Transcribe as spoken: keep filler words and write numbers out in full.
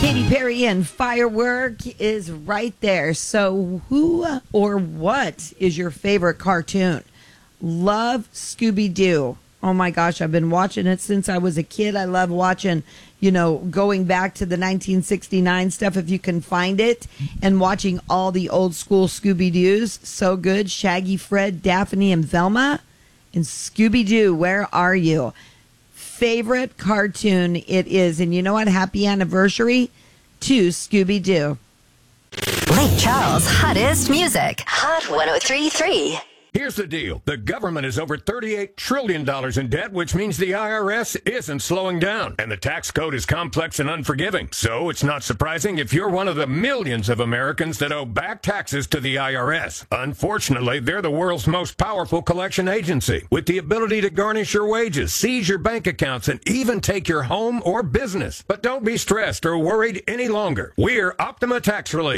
Katy Perry and Firework is right there. So who or what is your favorite cartoon? Love Scooby-Doo. Oh my gosh, I've been watching it since I was a kid. I love watching, you know, going back to the nineteen sixty-nine stuff if you can find it, and watching all the old school Scooby-Doos. So good. Shaggy, Fred, Daphne, and Velma. And Scooby-Doo, where are you? Favorite cartoon it is. And you know what? Happy anniversary to Scooby-Doo. Lake Charles' hottest music. Hot one oh three point three. Here's the deal. The government is over thirty-eight trillion dollars in debt, which means the I R S isn't slowing down. And the tax code is complex and unforgiving. So it's not surprising if you're one of the millions of Americans that owe back taxes to the I R S. Unfortunately, they're the world's most powerful collection agency, with the ability to garnish your wages, seize your bank accounts, and even take your home or business. But don't be stressed or worried any longer. We're Optima Tax Relief.